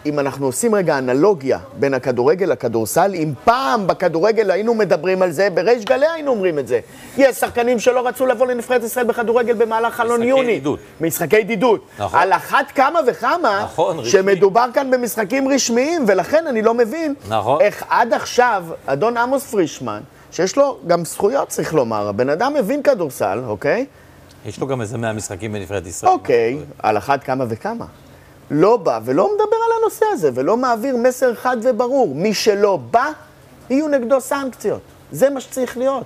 אם אנחנו עושים רגע אנלוגיה בין הכדורגל לכדורסל, אם פעם בכדורגל היינו מדברים על זה, בריש גלי היינו אומרים את זה. יש שחקנים שלא רצו לבוא לנבחרת ישראל בכדורגל במהלך חלון יוני. משחקי ידידות. נכון. על אחת כמה וכמה, נכון, שמדובר כאן במשחקים רשמיים, ולכן אני לא מבין נכון. איך עד עכשיו, אדון עמוס פרישמן, שיש לו גם זכויות, צריך לומר, הבן אדם מבין כדורסל, אוקיי? יש לו גם איזה 100 משחקים בנבחרת ישראל. אוקיי, על אחת כמה וכמה. לא בא ולא מדבר על הנושא הזה, ולא מעביר מסר חד וברור. מי שלא בא, יהיו נגדו סנקציות. זה מה שצריך להיות.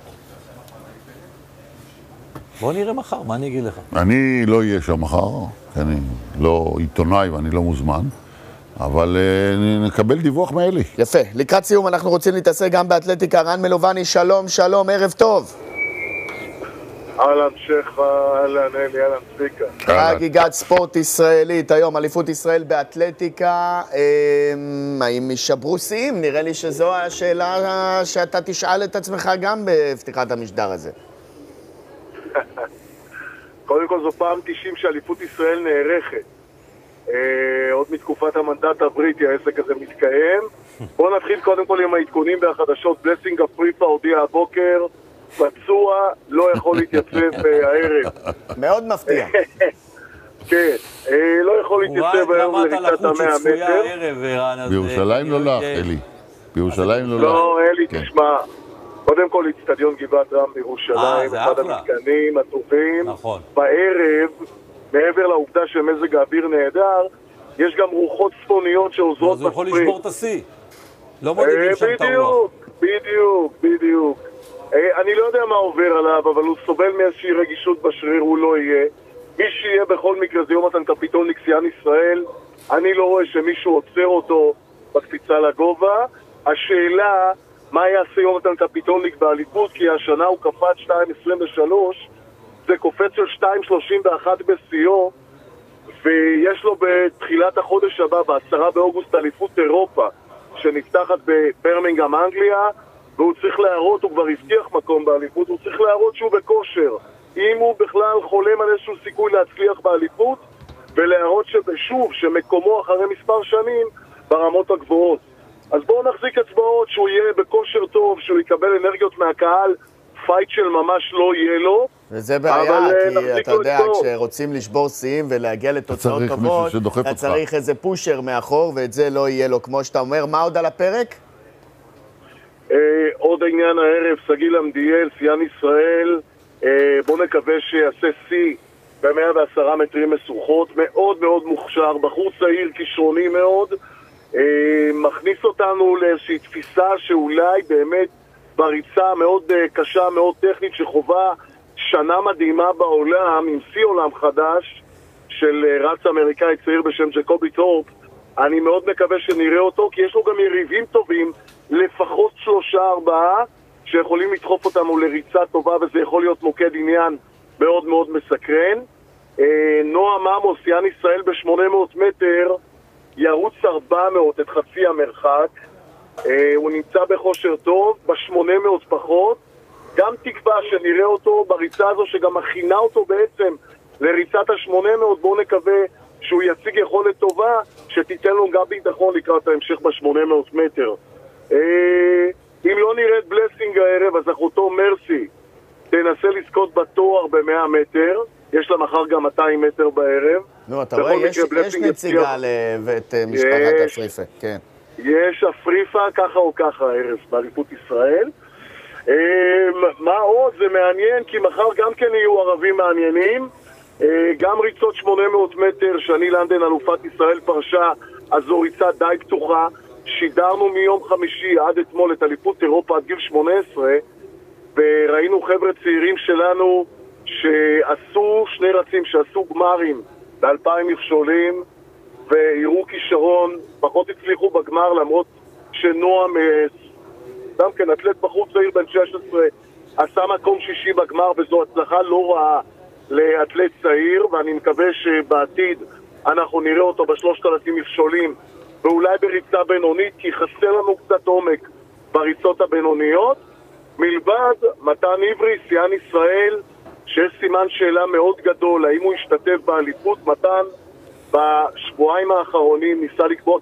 בוא נראה מחר, מה אני אגיד לך? אני לא אהיה שם מחר, כי אני לא עיתונאי ואני לא מוזמן, אבל נקבל דיווח מאלי. יפה. לקראת סיום אנחנו רוצים להתעסק גם באתלטיקה. רן מלובני, שלום, שלום, ערב טוב. אהלן שכה, אהלן אלי, אהלן צביקה. חגיגת ספורט ישראלית, היום אליפות ישראל באתלטיקה. האם ישברו שיאים? נראה לי שזו השאלה שאתה תשאל את עצמך גם בפתיחת המשדר הזה. קודם כל זו פעם 90 שאליפות ישראל נערכת. עוד מתקופת המנדט הבריטי העסק הזה מתקיים. בואו נתחיל קודם כל עם העדכונים והחדשות. בלסינג הפריפה הודיע הבוקר פצוע, לא יכול להתייצב הערב. מאוד מפתיע. כן, לא יכול להתייצב הערב לריצת 100 מטר. בירושלים לא לך, אלי. בירושלים לא לך. לא, אלי, תשמע. קודם כל, אצטדיון גבעת רם בירושלים, אחד המתקנים הטובים. בערב, מעבר לעובדה שמזג האוויר נהדר, יש גם רוחות צפוניות שעוזרות בספרינט. אז הוא יכול לשבור את השיא. לא מודדים שם את הרוח. בדיוק. אני לא יודע מה עובר עליו, אבל הוא סובל מאיזושהי רגישות בשריר, הוא לא יהיה. מי שיהיה בכל מקרה זה יונתן קפיטולניק שיאן ישראל. אני לא רואה שמישהו עוצר אותו בקפיצה לגובה. השאלה, מה יעשה יונתן קפיטולניק באליפות? כי השנה הוא קפץ 2.23, זה קופץ של 2.31 בשיאו, ויש לו בתחילת החודש הבא, ב10 באוגוסט, אליפות אירופה, שנפתחת בברמינגהאם, אנגליה, והוא צריך להראות, הוא כבר הבטיח מקום באליפות, הוא צריך להראות שהוא בכושר. אם הוא בכלל חולם על איזשהו סיכוי להצליח באליפות, ולהראות ששוב, שמקומו אחרי מספר שנים ברמות הגבוהות. אז בואו נחזיק אצבעות שהוא יהיה בכושר טוב, שהוא יקבל אנרגיות מהקהל, פייט של ממש לא יהיה לו. וזה בעיה, כי אתה יודע, כשרוצים לשבור שיאים ולהגיע לתוצאות טובות, אתה צריך איזה פושר מאחור, ואת זה לא יהיה לו, כמו שאתה אומר. מה עוד על הפרק? עוד עניין הערב, סגיל עמדיאל, שיאן ישראל, בוא נקווה שיעשה שיא ב-110 מטרים משוכות, מאוד מאוד מוכשר, בחור צעיר, כישרוני מאוד, מכניס אותנו לאיזושהי תפיסה שאולי באמת בריצה מאוד קשה, מאוד טכנית, שחובה שנה מדהימה בעולם, עם שיא עולם חדש של רץ אמריקאי צעיר בשם ג'קובי טורפ. אני מאוד מקווה שנראה אותו, כי יש לו גם יריבים טובים, לפחות 3-4 שיכולים לדחוף אותנו לריצה טובה, וזה יכול להיות מוקד עניין מאוד מאוד מסקרן. נועם עמוס, שיאן ישראל ב-800 מטר, ירוץ 400 את חצי המרחק. הוא נמצא בכושר טוב, ב-800 פחות. גם תקווה שנראה אותו בריצה הזו, שגם מכינה אותו בעצם לריצת ה-800. בואו נקווה שהוא יציג יכולת טובה, שתיתן לו גם ביטחון לקראת ההמשך ב-800 מטר. אם לא נראה את בלסינג הערב, אז אחותו מרסי תנסה לזכות בתואר ב-100 מטר. יש לה מחר גם 200 מטר בערב. נו, אתה רואה, יש נציגה ואת משפחת אפריפה, כן. יש אפריפה ככה או ככה הערב באליפות ישראל. מה עוד? זה מעניין, כי מחר גם כן יהיו ערבים מעניינים. גם ריצות 800 מטר, שני לנדן אלופת ישראל פרשה, אז זו ריצה די פתוחה. שידרנו מיום חמישי עד אתמול את אליפות אירופה עד גיל 18, וראינו חבר'ה צעירים שלנו שעשו שני רצים, שעשו גמרים ב-2000 מכשולים, והראו כישרון, פחות הצליחו בגמר, למרות שנועם, גם כן אתלט בחור צעיר בן 16, עשה מקום שישי בגמר, וזו הצלחה לא רעה לאתלט צעיר, ואני מקווה שבעתיד אנחנו נראה אותו ב3,000 מכשולים, ואולי בריצה בינונית, כי חסר לנו קצת עומק בריצות הבינוניות. מלבד מתן עברי, שיאן ישראל, שיש סימן שאלה מאוד גדול, האם הוא ישתתף באליפות. מתן בשבועיים האחרונים ניסה לקבוע